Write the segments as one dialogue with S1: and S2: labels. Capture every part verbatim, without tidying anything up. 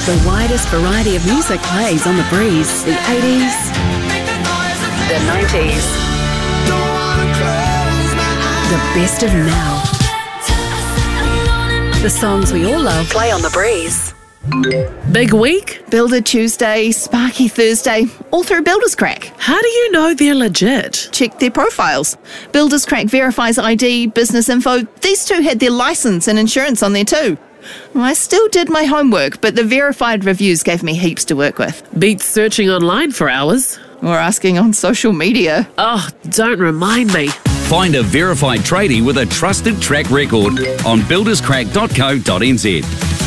S1: The widest variety of music plays on the breeze. The eighties, the nineties, the best of now. The songs we all love play on the breeze.
S2: Big week?
S3: Builder Tuesday, Sparky Thursday, all through Builders Crack.
S2: How do you know they're legit?
S3: Check their profiles. Builders Crack verifies I D, business info. These two had their licence and insurance on there too. I still did my homework, but the verified reviews gave me heaps to work with.
S2: Beats searching online for hours.
S3: Or asking on social media.
S2: Oh, don't remind me.
S4: Find a verified tradie with a trusted track record on builders crack dot co dot n z.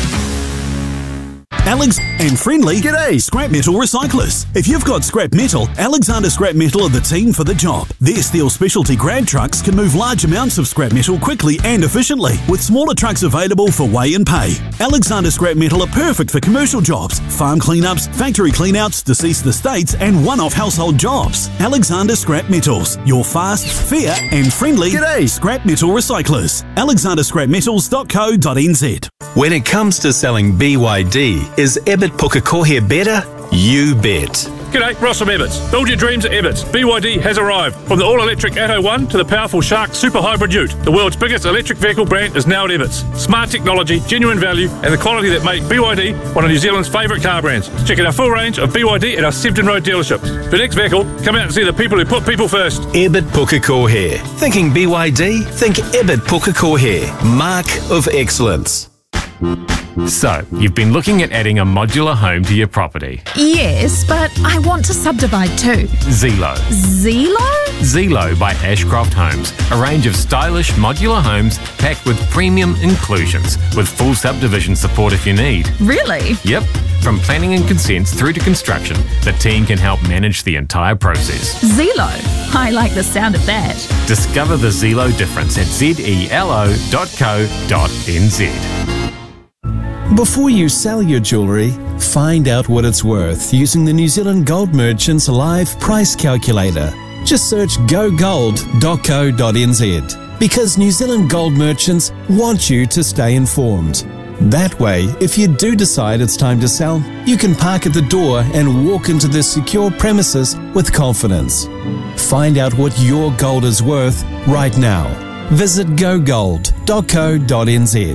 S5: Alex and Friendly. G'day, scrap metal recyclers. If you've got scrap metal, Alexander Scrap Metal are the team for the job. Their steel specialty grab trucks can move large amounts of scrap metal quickly and efficiently, with smaller trucks available for weigh and pay. Alexander Scrap Metal are perfect for commercial jobs, farm cleanups, factory cleanouts, deceased estates, and one-off household jobs. Alexander Scrap Metals, your fast, fair, and friendly G'day scrap metal recyclers. alexander scrap metals dot co dot n z.
S6: When it comes to selling B Y D, is Ebbet Pukekohe better? You bet.
S7: G'day, Ross from Ebbets. Build your dreams at Ebbets. B Y D has arrived. From the all-electric Atto one to the powerful Shark Super Hybrid Ute, the world's biggest electric vehicle brand is now at Ebbets. Smart technology, genuine value, and the quality that make B Y D one of New Zealand's favourite car brands. Check out our full range of B Y D at our Sefton Road dealerships. For the next vehicle, come out and see the people who put people first.
S6: Ebbet Pukekohe. Thinking B Y D? Think Ebbet Pukekohe. Mark of excellence.
S8: So, you've been looking at adding a modular home to your property.
S9: Yes, but I want to subdivide too.
S8: Zelo.
S9: Zelo?
S8: Zelo by Ashcroft Homes. A range of stylish modular homes packed with premium inclusions, with full subdivision support if you need.
S9: Really?
S8: Yep. From planning and consents through to construction, the team can help manage the entire process.
S9: Zelo. I like the sound of that.
S8: Discover the Zelo difference at zelo dot co dot n z.
S10: Before you sell your jewellery, find out what it's worth using the New Zealand Gold Merchants Live Price Calculator. Just search go gold dot co dot n z, because New Zealand Gold Merchants want you to stay informed. That way, if you do decide it's time to sell, you can park at the door and walk into the secure premises with confidence. Find out what your gold is worth right now. Visit go gold dot co dot n z.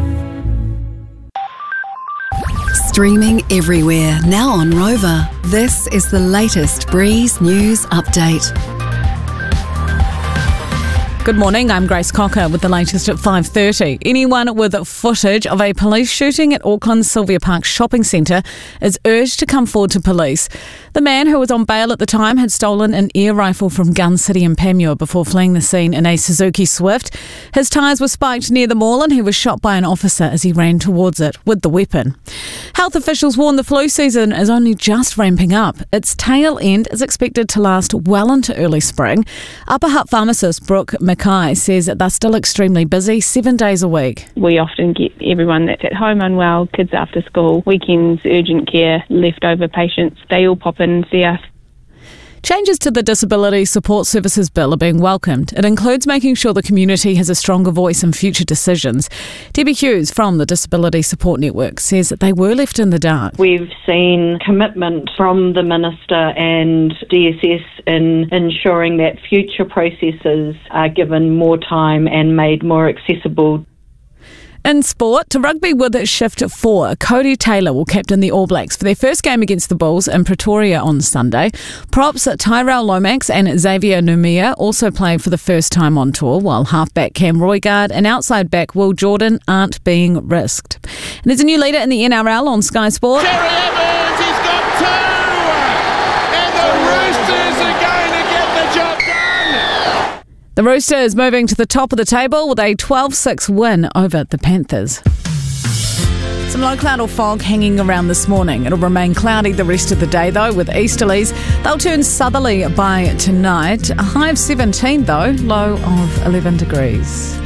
S1: Streaming everywhere, now on Rover. This is the latest Breeze News Update.
S11: Good morning, I'm Grace Cocker with the latest at five thirty. Anyone with footage of a police shooting at Auckland's Sylvia Park shopping centre is urged to come forward to police. The man, who was on bail at the time, had stolen an air rifle from Gun City in Panmure before fleeing the scene in a Suzuki Swift. His tyres were spiked near the mall and he was shot by an officer as he ran towards it with the weapon. Health officials warn the flu season is only just ramping up. Its tail end is expected to last well into early spring. Upper Hutt pharmacist Brooke Mackay says that they're still extremely busy, seven days a week.
S12: We often get everyone that's at home unwell, kids after school, weekends, urgent care, leftover patients. They all pop in and see us.
S11: Changes to the Disability Support Services Bill are being welcomed. It includes making sure the community has a stronger voice in future decisions. Debbie Hughes from the Disability Support Network says that they were left in the dark.
S13: We've seen commitment from the Minister and D S S in ensuring that future processes are given more time and made more accessible.
S11: In sport, to rugby with shift four, Cody Taylor will captain the All Blacks for their first game against the Bulls in Pretoria on Sunday. Props Tyrell Lomax and Xavier Numia also play for the first time on tour, while halfback Cam Roigard and outside back Will Jordan aren't being risked. And there's a new leader in the N R L on Sky Sport.
S14: Terry Evans, he's got two! And the Roosters are going to get the job done!
S11: The Roosters moving to the top of the table with a twelve six win over the Panthers. Some low cloud or fog hanging around this morning. It'll remain cloudy the rest of the day though, with easterlies. They'll turn southerly by tonight. A high of seventeen though, low of eleven degrees.